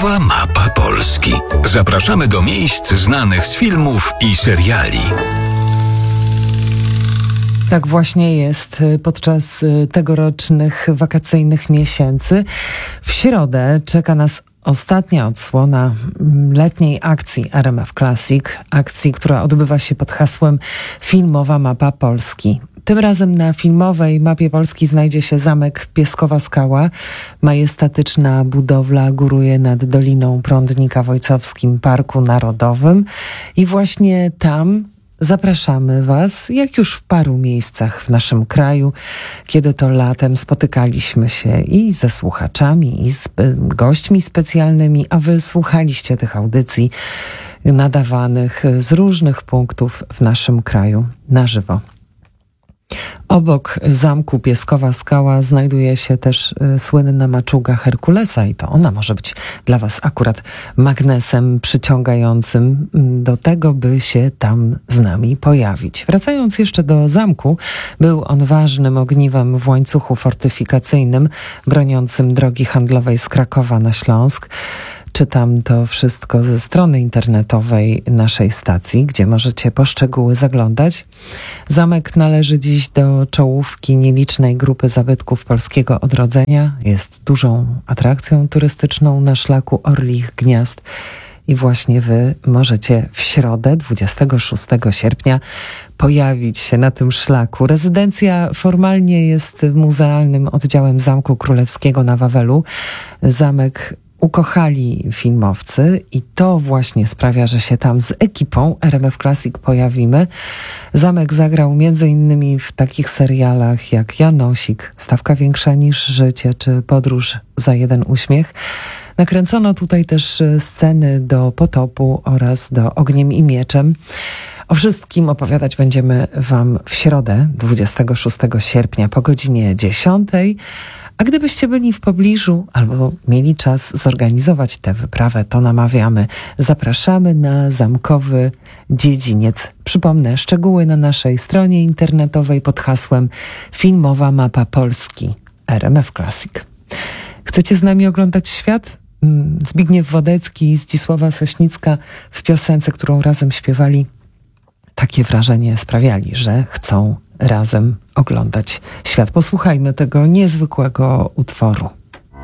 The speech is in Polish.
Filmowa mapa Polski. Zapraszamy do miejsc znanych z filmów i seriali. Tak właśnie jest podczas tegorocznych wakacyjnych miesięcy. W środę czeka nas ostatnia odsłona letniej akcji RMF Classic. Akcji, która odbywa się pod hasłem Filmowa mapa Polski. Tym razem na filmowej mapie Polski znajdzie się zamek Pieskowa Skała. Majestatyczna budowla góruje nad Doliną Prądnika w Ojcowskim Parku Narodowym. I właśnie tam zapraszamy Was, jak już w paru miejscach w naszym kraju, kiedy to latem spotykaliśmy się i ze słuchaczami, i z gośćmi specjalnymi, a Wy słuchaliście tych audycji nadawanych z różnych punktów w naszym kraju na żywo. Obok zamku Pieskowa Skała znajduje się też słynna maczuga Herkulesa i to ona może być dla Was akurat magnesem przyciągającym do tego, by się tam z nami pojawić. Wracając jeszcze do zamku, był on ważnym ogniwem w łańcuchu fortyfikacyjnym broniącym drogi handlowej z Krakowa na Śląsk. Czytam to wszystko ze strony internetowej naszej stacji, gdzie możecie po szczegóły zaglądać. Zamek należy dziś do czołówki nielicznej grupy zabytków polskiego odrodzenia. Jest dużą atrakcją turystyczną na szlaku Orlich Gniazd. I właśnie Wy możecie w środę, 26 sierpnia, pojawić się na tym szlaku. Rezydencja formalnie jest muzealnym oddziałem Zamku Królewskiego na Wawelu. Zamek ukochali filmowcy i to właśnie sprawia, że się tam z ekipą RMF Classic pojawimy. Zamek zagrał m.in. w takich serialach jak Janosik, Stawka większa niż życie czy Podróż za jeden uśmiech. Nakręcono tutaj też sceny do Potopu oraz do Ogniem i mieczem. O wszystkim opowiadać będziemy Wam w środę, 26 sierpnia po godzinie 10. A gdybyście byli w pobliżu albo mieli czas zorganizować tę wyprawę, to namawiamy. Zapraszamy na zamkowy dziedziniec. Przypomnę, szczegóły na naszej stronie internetowej pod hasłem Filmowa mapa Polski RMF Classic. Chcecie z nami oglądać świat? Zbigniew Wodecki i Zdzisława Sośnicka w piosence, którą razem śpiewali, takie wrażenie sprawiali, że chcą razem oglądać świat. Posłuchajmy tego niezwykłego utworu.